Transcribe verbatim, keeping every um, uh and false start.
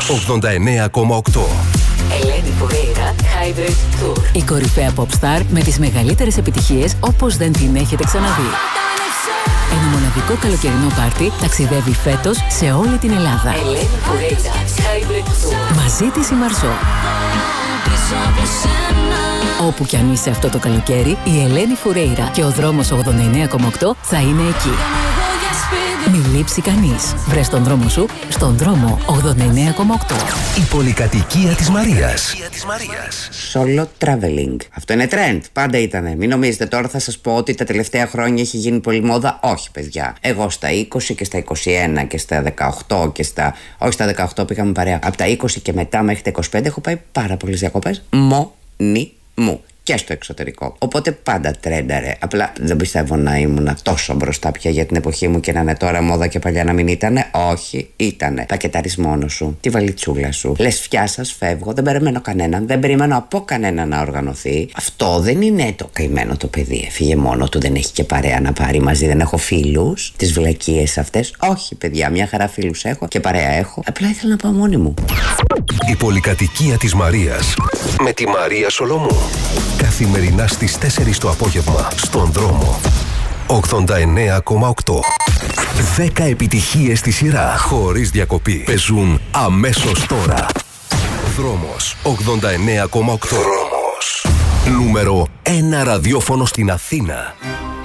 ογδόντα εννέα κόμμα οκτώ. Ελένη Φουρέιρα, Hybrid Tour. Η κορυφαία pop star με τις μεγαλύτερες επιτυχίες όπως δεν την έχετε ξαναδεί. Ένα μοναδικό καλοκαιρινό πάρτι ταξιδεύει φέτος σε όλη την Ελλάδα. Ελένη Φουρέιρα, Hybrid Tour. Μαζί της η Μαρσό. Όπου κι αν είσαι αυτό το καλοκαίρι, η Ελένη Φουρέιρα και ο δρόμος ογδόντα εννέα κόμμα οκτώ θα είναι εκεί. Μην λείψει κανείς. Βρες τον δρόμο σου στον δρόμο ογδόντα εννέα κόμμα οκτώ. Η πολυκατοικία της Μαρίας. Solo traveling. Αυτό είναι trend. Πάντα ήτανε. Μην νομίζετε τώρα θα σας πω ότι τα τελευταία χρόνια έχει γίνει πολύ μόδα. Όχι, παιδιά. Εγώ στα είκοσι και στα είκοσι ένα και στα δεκαοκτώ και στα. Όχι, στα δεκαοκτώ πήγαμε παρέα. Από τα είκοσι και μετά μέχρι τα είκοσι πέντε έχω πάει πάρα πολλές διακοπές. Μόνη μου. Και στο εξωτερικό. Οπότε πάντα τρένταρε. Απλά δεν πιστεύω να ήμουν τόσο μπροστά πια για την εποχή μου και να είναι τώρα μόδα και παλιά να μην ήτανε. Όχι, ήτανε. Πακετάρεις μόνο σου, τη βαλιτσούλα σου. Λες φιά σας, φεύγω, δεν περιμένω κανέναν, δεν περιμένω από κανέναν να οργανωθεί. Αυτό δεν είναι το καημένο το παιδί. Έφυγε μόνο του, δεν έχει και παρέα να πάρει μαζί, δεν έχω φίλους. Τις βλακίες αυτές. Όχι, παιδιά, μια χαρά φίλους έχω και παρέα έχω. Απλά ήθελα να πάω μόνη μου. Η πολυκατοικία της Μαρίας. Με τη Μαρία Σολομού. Καθημερινά στις τέσσερις το απόγευμα στον δρόμο ογδόντα εννέα κόμμα οκτώ. δέκα επιτυχίες στη σειρά χωρίς διακοπή παίζουν αμέσως τώρα. Δρόμος ογδόντα εννέα κόμμα οκτώ. Δρόμος. Νούμερο ένα ραδιόφωνο στην Αθήνα.